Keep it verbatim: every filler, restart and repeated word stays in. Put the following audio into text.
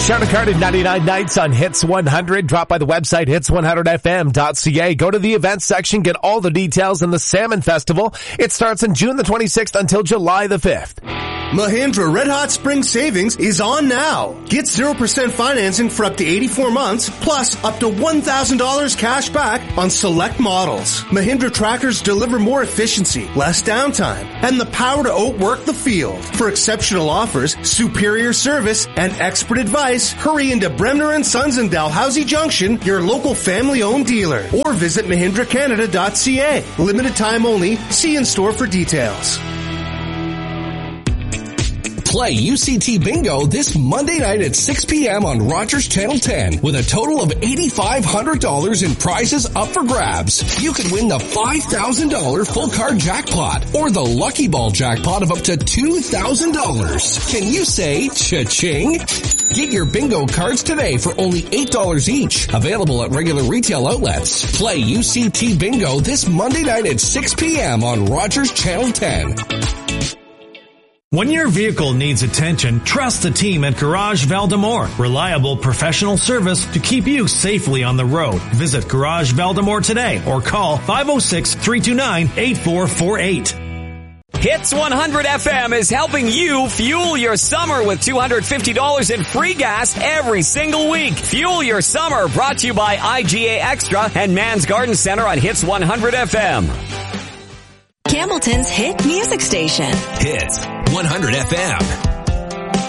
Sharon Card at ninety-nine Nights on Hits one hundred. Drop by the website hits one hundred f m dot c a. Go to the events section, get all the details on the Salmon Festival. It starts on June the twenty-sixth until July the fifth. Mahindra Red Hot Spring Savings is on now. Get zero percent financing for up to eighty-four months, plus up to one thousand dollars cash back on select models. Mahindra tractors deliver more efficiency, less downtime, and the power to outwork the field. For exceptional offers, superior service, and expert advice, hurry into Bremner and Sons in Dalhousie Junction, your local family-owned dealer, or visit mahindra canada dot c a. Limited time only. See in store for details. Play U C T Bingo this Monday night at six p.m. on Rogers Channel ten with a total of eight thousand five hundred dollars in prizes up for grabs. You could win the five thousand dollars full card jackpot or the Lucky Ball jackpot of up to two thousand dollars. Can you say cha-ching? Get your bingo cards today for only eight dollars each. Available at regular retail outlets. Play U C T Bingo this Monday night at six p.m. on Rogers Channel ten. When your vehicle needs attention, trust the team at Garage Valdemore. Reliable professional service to keep you safely on the road. Visit Garage Valdemore today or call five oh six, three two nine, eight four four eight. Hits one hundred F M is helping you fuel your summer with two hundred fifty dollars in free gas every single week. Fuel your summer, brought to you by I G A Extra and Man's Garden Center on Hits one hundred F M. Campbellton's hit music station. Hits one hundred F M.